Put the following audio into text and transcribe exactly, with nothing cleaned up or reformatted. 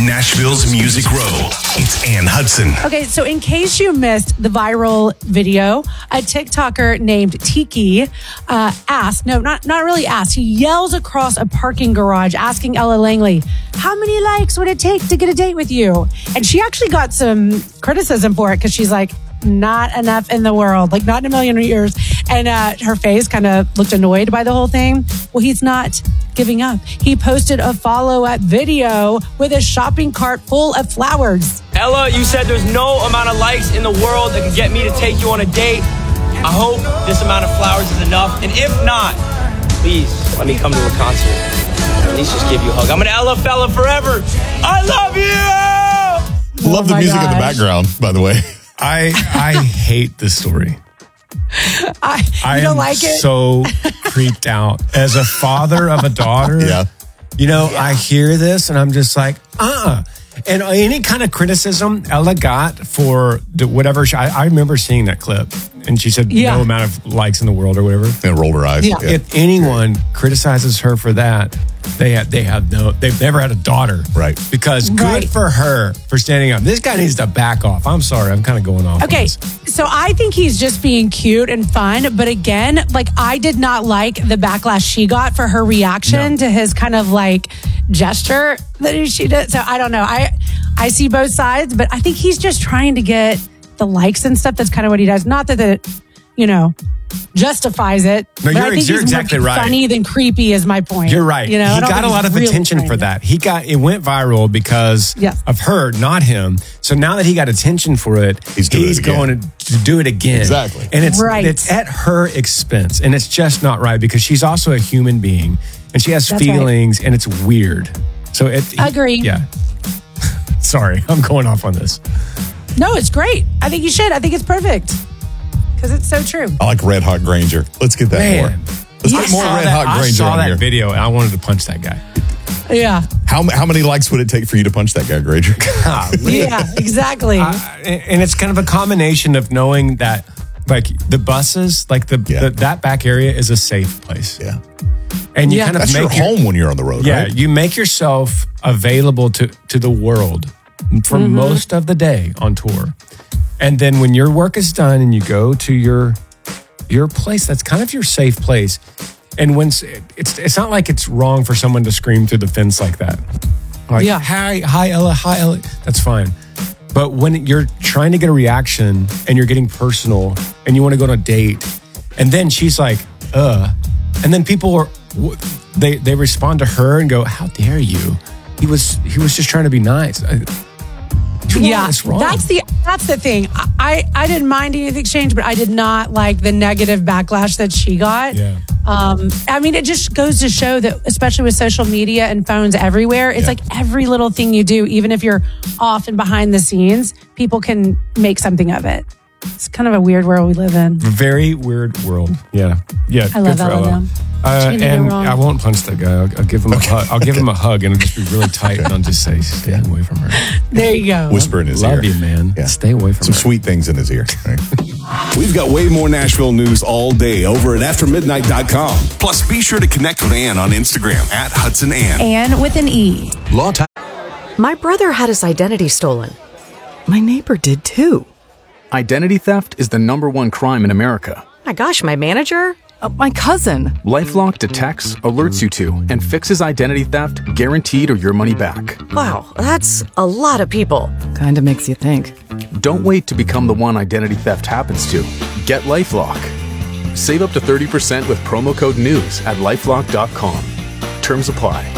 Nashville's Music Row. It's Ann Hudson. Okay, so in case you missed the viral video, a TikToker named Tiki uh, asked, no, not, not really asked, he yells across a parking garage asking Ella Langley, how many likes would it take to get a date with you? And she actually got some criticism for it because she's like, not enough in the world, like not in a million years. And uh, her face kind of looked annoyed by the whole thing. Well, he's not giving up. He posted a follow-up video with a shopping cart full of flowers. Ella, you said there's no amount of likes in the world that can get me to take you on a date. I hope this amount of flowers is enough. And if not, please let me come to a concert. At least just give you a hug. I'm an Ella fella forever. I love you! Love Oh the my music in the gosh. background, by the way. I I hate this story. I, you I don't am like it? so creeped out. As a father of a daughter, Yeah. you know, I hear this and I'm just like, uh-uh. And any kind of criticism Ella got for the, whatever, she, I, I remember seeing that clip and she said Yeah. no amount of likes in the world or whatever. And rolled her eyes. Yeah. If anyone criticizes her for that, they have, they have no, they've never had a daughter. Right. Because good Right. for her for standing up. This guy needs to back off. I'm sorry. I'm kind of going off. on Okay, this. so I think he's just being cute and fun. But again, like I did not like the backlash she got for her reaction No. to his kind of like gesture that she did. So I don't know. I I see both sides, but I think he's just trying to get the likes and stuff. That's kind of what he does. Not that it, you know, justifies it. No, but you're I think ex- you're he's more exactly right. funny than creepy is my point. You're right. You know, I he don't got think a lot he's of really attention trying for to- that. He got it went viral because Yes. of her, not him. So now that he got attention for it, He's doing it again. going to, to do it again. Exactly. And it's Right. it's at her expense, and it's just not right because she's also a human being and she has That's right. feelings, and it's weird. So it he- Agree. Yeah. Sorry, I'm going off on this. No, it's great. I think you should. I think it's perfect because it's so true. I like Red Hot Granger. Let's get that Man. more. Let's I get more saw Red that- Hot I Granger saw on that here. video and I wanted to punch that guy. Yeah. How, how many likes would it take for you to punch that guy, Granger? Yeah, exactly. Uh, and it's kind of a combination of knowing that, like the buses, like the, Yeah. the that back area is a safe place, Yeah. and you Yeah. kind of That's your make your, home when you're on the road, yeah, right? you make yourself available to to the world for Mm-hmm. most of the day on tour, and then when your work is done and you go to your your place, that's kind of your safe place. And when s- it's it's not like it's wrong for someone to scream through the fence like that. Like, Yeah. hi, hi, Ella, hi, Ella. That's fine. But when you're trying to get a reaction and you're getting personal and you want to go on a date, and then she's like, uh, and then people are, w- they they respond to her and go, how dare you? He was he was just trying to be nice. I, What's wrong? Yeah, It's wrong. that's the that's the thing. I, I I didn't mind any of the exchange, but I did not like the negative backlash that she got. Yeah. Um, I mean, it just goes to show that, especially with social media and phones everywhere, it's Yeah. like every little thing you do, even if you're off and behind the scenes, people can make something of it. It's kind of a weird world we live in. Very weird world. Yeah. Yeah. I love good for Ella, Ella. though. Uh, She didn't do and wrong. I won't punch that guy. I'll, I'll give him a hug. I'll give him a hug and it'll just be really tight and I'll just say, stay away from her. There you go. Whisper in his Love ear. you, man. Yeah. Stay away from Some her. sweet things in his ear. Right? We've got way more Nashville news all day over at after midnight dot com. Plus, be sure to connect with Ann on Instagram at Hudson Ann. And with an E. Law time. My brother had his identity stolen. My neighbor did too. Identity theft is the number one crime in America. My gosh, my manager? Uh, my cousin. LifeLock detects, alerts you to, and fixes identity theft guaranteed or your money back. Wow, that's a lot of people. Kinda makes you think. Don't wait to become the one identity theft happens to. Get LifeLock. Save up to thirty percent with promo code NEWS at lifelock dot com. Terms apply.